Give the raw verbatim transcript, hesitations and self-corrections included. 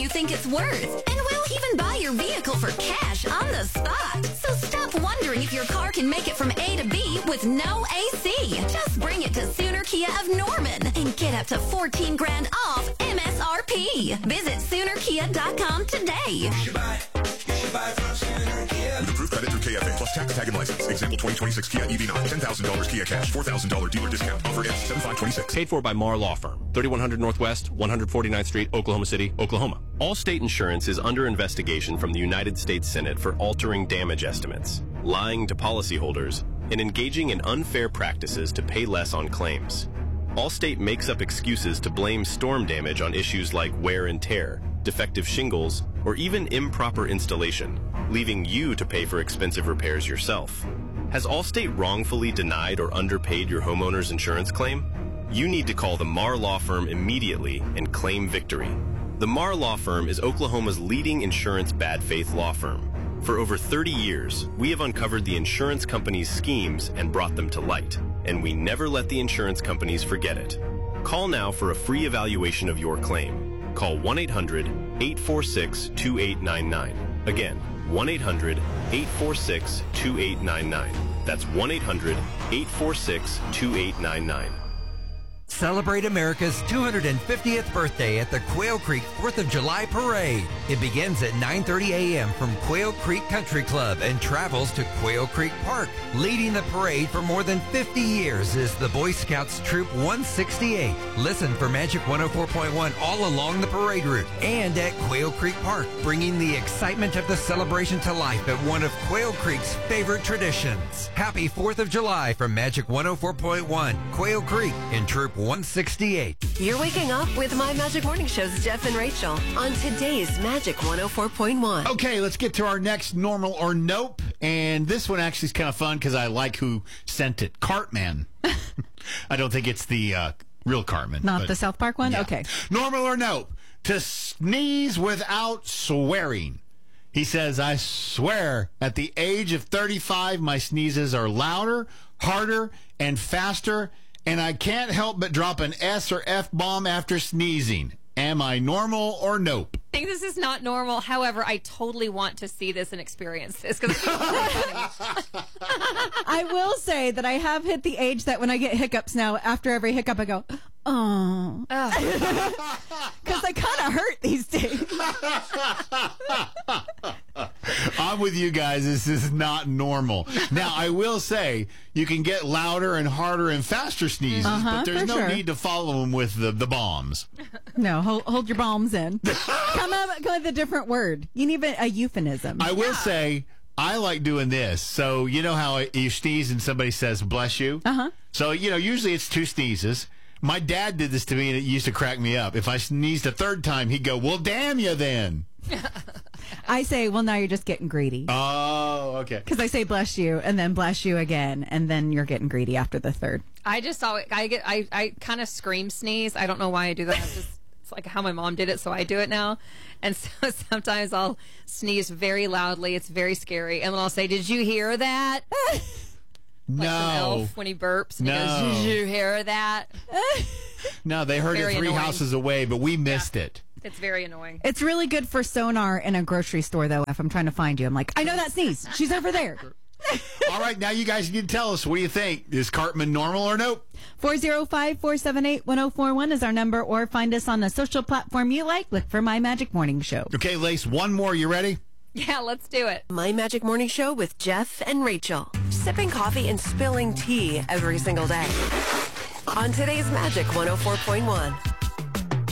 think it's worth. And we'll even buy your vehicle for cash on the spot. So stop wondering if your car can make it from A to B with no A C. Just bring it to Sooner Kia of Norman and get up to fourteen grand off M S R P. Visit Sooner Kia dot com today. You should buy, you should buy from Sooner Kia. With approved credit through K F A plus tax, tag, and license. Example twenty twenty-six Kia E V nine. ten thousand dollars Kia cash. four thousand dollars dealer discount. Offer ends seven five twenty-six. Paid for by Marr Law Firm. thirty-one hundred Northwest, one forty-ninth Street, Oklahoma City, Oklahoma. Allstate Insurance is under investigation from the United States Senate for altering damage estimates, lying to policyholders, and engaging in unfair practices to pay less on claims. Allstate makes up excuses to blame storm damage on issues like wear and tear, defective shingles, or even improper installation, leaving you to pay for expensive repairs yourself. Has Allstate wrongfully denied or underpaid your homeowner's insurance claim? You need to call the Marr Law Firm immediately and claim victory. The Marr Law Firm is Oklahoma's leading insurance bad faith law firm. For over thirty years, we have uncovered the insurance companies' schemes and brought them to light, and we never let the insurance companies forget it. Call now for a free evaluation of your claim. Call one eight hundred, eight four six, two eight nine nine. Again, one eight hundred, eight four six, two eight nine nine. That's one eight hundred, eight four six, two eight nine nine. Celebrate America's two hundred fiftieth birthday at the Quail Creek fourth of July Parade. It begins at nine thirty a.m. from Quail Creek Country Club and travels to Quail Creek Park. Leading the parade for more than fifty years is the Boy Scouts Troop one sixty-eight. Listen for Magic one oh four point one all along the parade route and at Quail Creek Park, bringing the excitement of the celebration to life at one of Quail Creek's favorite traditions. Happy fourth of July from Magic one oh four point one, Quail Creek in Troop one sixty-eight. You're waking up with My Magic Morning Show's Jeff and Rachel on today's Magic one oh four point one. Okay, let's get to our next normal or nope. And this one actually is kind of fun because I like who sent it. Cartman. I don't think it's the uh, real Cartman. Not but, the South Park one? Yeah. Okay. Normal or nope. To sneeze without swearing. He says, I swear, at the age of thirty-five, my sneezes are louder, harder, and faster, and I can't help but drop an S or F bomb after sneezing. Am I normal or nope? I think this is not normal. However, I totally want to see this and experience this because it's funny. I will say that I have hit the age that when I get hiccups now, after every hiccup, I go, oh. Because I kind of hurt these days. I'm with you guys. This is not normal. Now, I will say you can get louder and harder and faster sneezes, uh-huh, but there's no sure. need to follow them with the, the bombs. No, hold, hold your bombs in. Come up with a different word. You need a, a euphemism. I will yeah. say, I like doing this. So, you know how you sneeze and somebody says, bless you? Uh-huh. So, you know, usually it's two sneezes. My dad did this to me, and it used to crack me up. If I sneezed a third time, he'd go, well, damn you then. I say, well, now you're just getting greedy. Oh, okay. Because I say bless you, and then bless you again, and then you're getting greedy after the third. I just saw it. I get. I, I kind of scream sneeze. I don't know why I do that. It's just it's like how my mom did it, so I do it now. And so sometimes I'll sneeze very loudly. It's very scary. And then I'll say, did you hear that? Like no. from Elf when he burps and no. he goes, did you hear that? No, they heard Very it three annoying. houses away, but we missed Yeah. it. It's very annoying. It's really good for sonar in a grocery store, though, if I'm trying to find you. I'm like, I know that sneeze. She's over there. All right, now you guys need to tell us. What do you think? Is Cartman normal or nope? four oh five, four seven eight, one oh four one is our number, or find us on the social platform you like. Look for My Magic Morning Show. Okay, Lace, one more. You ready? Yeah, let's do it. My Magic Morning Show with Jeff and Rachel. Sipping coffee and spilling tea every single day. On today's Magic one oh four point one.